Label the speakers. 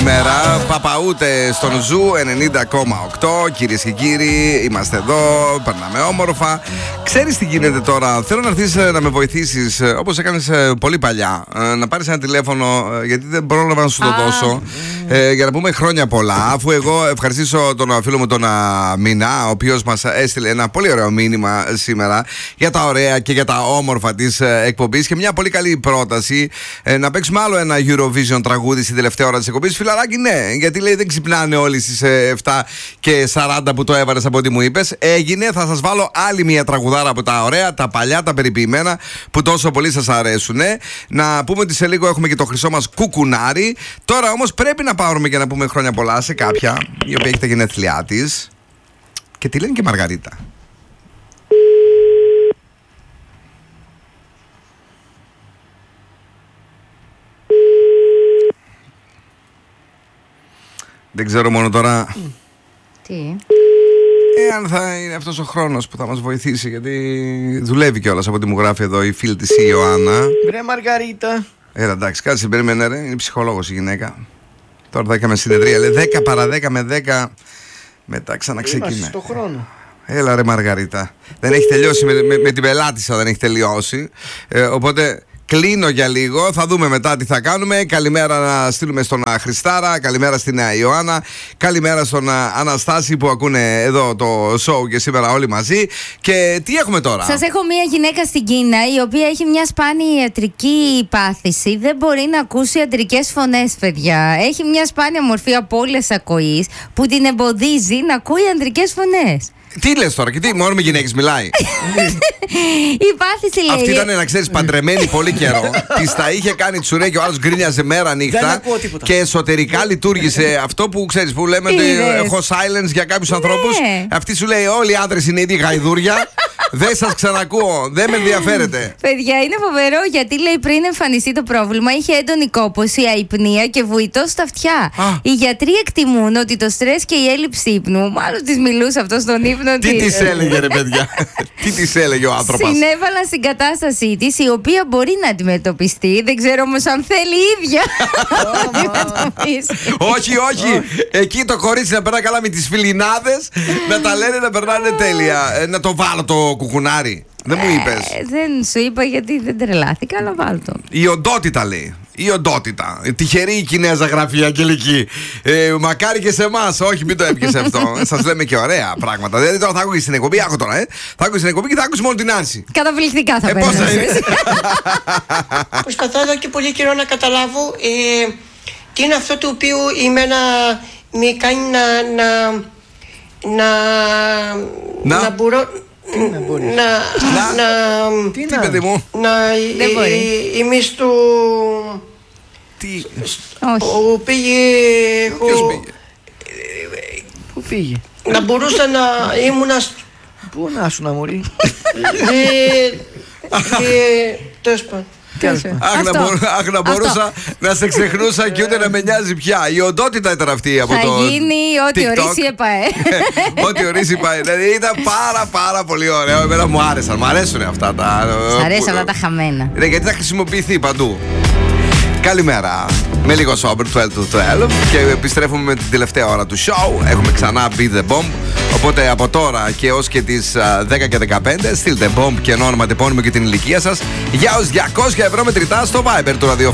Speaker 1: καλημέρα. Παπαούτε στον Ζου 90,8. Κυρίες και κύριοι, είμαστε εδώ. Περνάμε όμορφα. Ξέρεις τι γίνεται τώρα? Θέλω να έρθεις να με βοηθήσεις, όπως έκανες πολύ παλιά. Να πάρεις ένα τηλέφωνο, γιατί δεν πρόλαβα να σου το δώσω. Για να πούμε χρόνια πολλά. Αφού εγώ ευχαριστήσω τον φίλο μου τον Μινά, ο οποίος μας έστειλε ένα πολύ ωραίο μήνυμα σήμερα για τα ωραία και για τα όμορφα της εκπομπής. Και μια πολύ καλή πρόταση να παίξουμε άλλο ένα Eurovision τραγούδι στην τελευταία ώρα της εκπομπής. Φιλαράκι, ναι, γιατί λέει δεν ξυπνάνε όλοι στις 7:40 που το έβαλες από ό,τι μου είπες. Έγινε, θα σας βάλω άλλη μια τραγουδάρα από τα ωραία, τα παλιά, τα περιποιημένα που τόσο πολύ σας αρέσουν. Να πούμε ότι σε λίγο έχουμε και το χρυσό μας κουκουνάρι. Τώρα όμως πρέπει να πάρουμε και να πούμε χρόνια πολλά σε κάποια η οποία έχει τα γενέθλιά της. Και τη λένε και Μαργαρίτα. Δεν ξέρω μόνο τώρα
Speaker 2: τι
Speaker 1: αν θα είναι αυτός ο χρόνος που θα μας βοηθήσει, γιατί δουλεύει κιόλας από ό,τι μου γράφει εδώ η φίλη της η Ιωάννα.
Speaker 3: Βρε Μαργαρίτα.
Speaker 1: Έλα, εντάξει, κάτσε, περίμενε ρε, είναι ψυχολόγος η γυναίκα. Τώρα θα έκαμε συνεδρία, λέει 10 παρά 10 με 10. Μετά ξαναξεκινάει.
Speaker 3: Είμαστε στο χρόνο.
Speaker 1: Έλα ρε Μαργαρίτα. Δεν έχει τελειώσει με την πελάτησα, δεν έχει τελειώσει. Οπότε κλείνω για λίγο, θα δούμε μετά τι θα κάνουμε. Καλημέρα να στείλουμε στον Χριστάρα, καλημέρα στην Ιωάννα, καλημέρα στον Αναστάση που ακούνε εδώ το show και σήμερα όλοι μαζί. Και τι έχουμε τώρα?
Speaker 2: Σας έχω μια γυναίκα στην Κίνα η οποία έχει μια σπάνια ιατρική πάθηση. Δεν μπορεί να ακούσει ιατρικές φωνές, παιδιά. Έχει μια σπάνια μορφή απώλειας ακοής που την εμποδίζει να ακούει ιατρικές φωνές.
Speaker 1: Τι λες τώρα, και τι, μόνο με γυναίκες μιλάει?
Speaker 2: Η πάθηση λέει.
Speaker 1: Αυτή ήταν, να ξέρεις, παντρεμένη πολύ καιρό. Της τα είχε κάνει τσουρέ και ο άλλος γκρίνιαζε μέρα νύχτα. Και εσωτερικά λειτουργήσε αυτό που ξέρεις, που λέμε ότι έχω silence για κάποιους ανθρώπους. Αυτή σου λέει: όλοι οι άντρες είναι ήδη γαϊδούρια. Δεν σας ξανακούω, δεν με ενδιαφέρετε.
Speaker 2: Παιδιά, είναι φοβερό γιατί λέει πριν εμφανιστεί το πρόβλημα είχε έντονη κόπωση, αϊπνία και βουητό στα αυτιά. Οι γιατροί εκτιμούν ότι το στρες και η έλλειψη ύπνου, μάλλον της μιλούσε αυτό στον ύπνο της.
Speaker 1: Τι της έλεγε ρε παιδιά? Τι της έλεγε ο άνθρωπος?
Speaker 2: Συνέβαλαν στην κατάστασή της, η οποία μπορεί να αντιμετωπιστεί. Δεν ξέρω όμως αν θέλει η ίδια να αντιμετωπίσει.
Speaker 1: Όχι, όχι. Εκεί το κορίτσι να περνά καλά με τις φιλινάδες, να τα λένε να περνάνε τέλεια. Να το βάλω το κουκουνάρι. Δεν μου είπες?
Speaker 2: Δεν σου είπα γιατί δεν τρελάθηκα, αλλά βάλω το.
Speaker 1: Η οντότητα λέει. Η οντότητα. Τυχερή η Κινέζα γραφή αγγελική. Μακάρι και σε εμάς. Όχι, μην το έπιασε αυτό. Σας λέμε και ωραία πράγματα. Δηλαδή τώρα θα άκουγες στην εκπομπή. Άκου τώρα, Θα άκουγες στην εκπομπή και θα άκουσες μόνο την Άνση.
Speaker 2: Καταπληκτικά θα πέρασες.
Speaker 4: Προσπαθώ εδώ και πολύ καιρό να καταλάβω τι είναι αυτό το οποίο εμένα με κάνει να μπορώ.
Speaker 1: Τι παιδί μου?
Speaker 4: Είμαι στο.
Speaker 1: Τι?
Speaker 4: Ποιος πήγε?
Speaker 3: Πού πήγε?
Speaker 4: Να μπορούσα να ήμουν.
Speaker 3: Πού να σου να μωρεί?
Speaker 4: Τέλος πάντων.
Speaker 1: Αχ, να μπορούσα να σε ξεχνούσα και ούτε να με νοιάζει πια. Η οντότητα ήταν αυτή από το.
Speaker 2: Θα γίνει ό,τι ορίσει η ΕΠΑΕ.
Speaker 1: Ό,τι ορίσει η ΕΠΑΕ. Δηλαδή ήταν πάρα πολύ ωραίο. Εμένα μου άρεσαν. Μου αρέσουν αυτά τα.
Speaker 2: Σ' αρέσουν αυτά τα χαμένα.
Speaker 1: Γιατί θα χρησιμοποιηθεί παντού. Καλημέρα. Με λίγο sober 12 to 12 και επιστρέφουμε με την τελευταία ώρα του show. Έχουμε ξανά Be The Bomb. Οπότε από τώρα και ως και τις 10 και 15 στείλτε bomb και όνομα, τεπώνυμο και την ηλικία σας για ως 200 ευρώ μετρητά στο Viber του ραδιοφώνου.